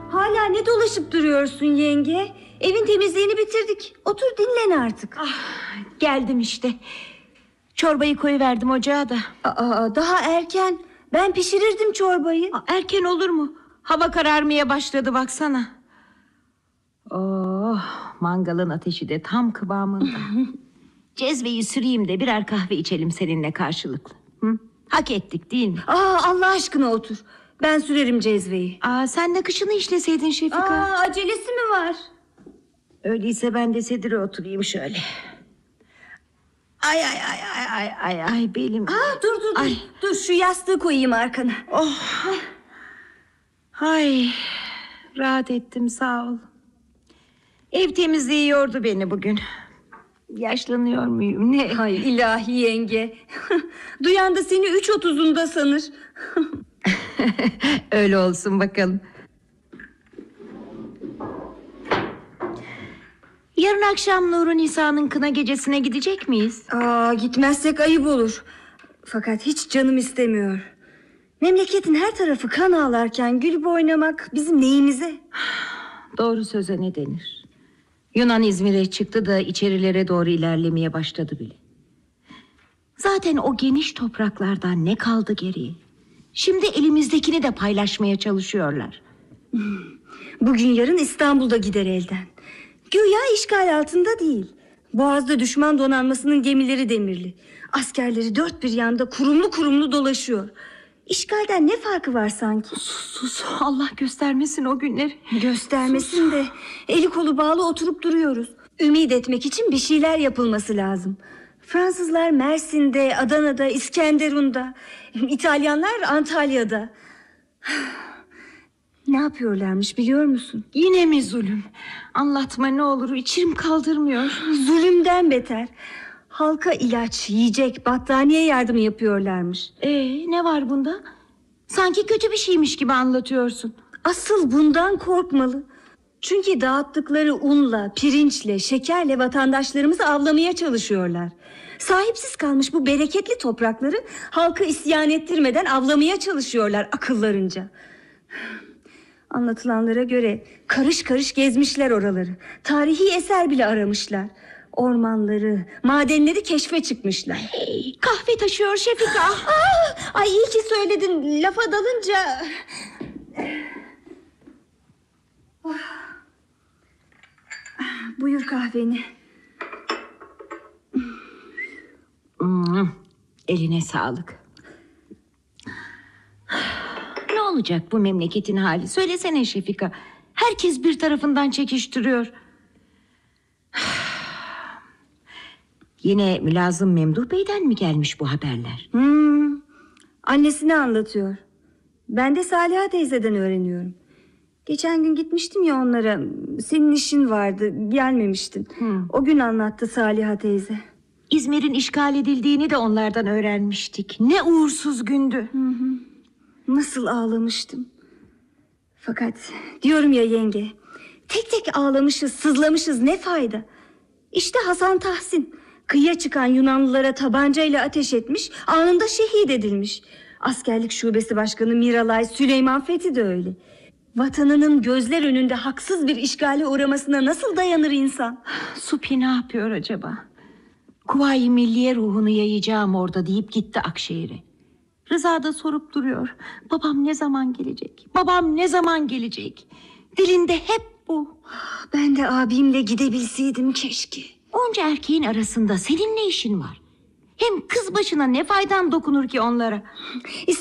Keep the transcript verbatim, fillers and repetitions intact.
Hala ne dolaşıp duruyorsun yenge? Evin temizliğini bitirdik. Otur dinlen artık. Ah, geldim işte. Çorbayı koyuverdim ocağa da. Aa, daha erken. Ben pişirirdim çorbayı. Aa, erken olur mu? Hava kararmaya başladı baksana. Oh, mangalın ateşi de tam kıvamında. Cezveyi süreyim de birer kahve içelim seninle karşılıklı. Hı? Hak ettik değil mi? Aa, Allah aşkına otur. Ben sürerim cezveyi. Aa, sen de kışını işleseydin Şefika. Aa, acelesi mi var? Öyleyse ben de sedire oturayım şöyle. Ay ay ay ay ay ay ay belim. Aa, dur dur dur. Ay. Dur şu yastığı koyayım arkana. Oh. Ay, rahat ettim sağ ol. Ev temizliği yordu beni bugün. Yaşlanıyor muyum ne? Hay ilahi yenge. Duyan da seni üç otuzunda sanır. Öyle olsun bakalım. Yarın akşam Nur'un Nisa'nın kına gecesine gidecek miyiz? Aa, gitmezsek ayıp olur. Fakat hiç canım istemiyor. Memleketin her tarafı kan ağlarken gülüp oynamak bizim neyimize? Doğru söze ne denir? Yunan İzmir'e çıktı da içerilere doğru ilerlemeye başladı bile. Zaten o geniş topraklardan ne kaldı geriye? Şimdi elimizdekini de paylaşmaya çalışıyorlar. Bugün yarın İstanbul'da gider elden. Güya işgal altında değil. Boğaz'da düşman donanmasının gemileri demirli. Askerleri dört bir yanda kurumlu kurumlu dolaşıyor. İşgalden ne farkı var sanki? Sus sus, Allah göstermesin o günleri. Göstermesin sus. de eli kolu bağlı oturup duruyoruz. Ümit etmek için bir şeyler yapılması lazım. Fransızlar Mersin'de, Adana'da, İskenderun'da, İtalyanlar Antalya'da. Ne yapıyorlarmış biliyor musun? Yine mi zulüm? Anlatma ne olur, içim kaldırmıyor. Zulümden beter. Halka ilaç, yiyecek, battaniye yardımı yapıyorlarmış. Ee, ne var bunda? Sanki kötü bir şeymiş gibi anlatıyorsun. Asıl bundan korkmalı. Çünkü dağıttıkları unla, pirinçle, şekerle vatandaşlarımızı avlamaya çalışıyorlar. Sahipsiz kalmış bu bereketli toprakları halkı isyan ettirmeden avlamaya çalışıyorlar akıllarınca. Anlatılanlara göre karış karış gezmişler oraları. Tarihi eser bile aramışlar. Ormanları, madenleri keşfe çıkmışlar. Hey, kahve taşıyor Şefika. Aa, ay iyi ki söyledin. Lafa dalınca... Buyur kahveni. Hmm, eline sağlık. Ne olacak bu memleketin hali? Söylesene Şefika. Herkes bir tarafından çekiştiriyor. Yine Mülazım Memduh Bey'den mi gelmiş bu haberler? Hmm, annesine anlatıyor. Ben de Saliha teyzeden öğreniyorum. Geçen gün gitmiştim ya onlara. Senin işin vardı, gelmemiştin. Hmm. O gün anlattı Saliha teyze. İzmir'in işgal edildiğini de onlardan öğrenmiştik. Ne uğursuz gündü. Hı hı. Nasıl ağlamıştım. Fakat diyorum ya yenge, tek tek ağlamışız, sızlamışız, ne fayda? İşte Hasan Tahsin kıyıya çıkan Yunanlılara tabancayla ateş etmiş, anında şehit edilmiş. Askerlik şubesi başkanı Miralay Süleyman Fethi de öyle. Vatanının gözler önünde haksız bir işgale uğramasına nasıl dayanır insan? Supi ne yapıyor acaba? Kuvayi Milliye ruhunu yayacağım orada deyip gitti Akşehir'e. Rıza da sorup duruyor. Babam ne zaman gelecek? Babam ne zaman gelecek? Dilinde hep bu. Ben de abimle gidebilseydim keşke. Onca erkeğin arasında senin ne işin var? Hem kız başına ne faydan dokunur ki onlara?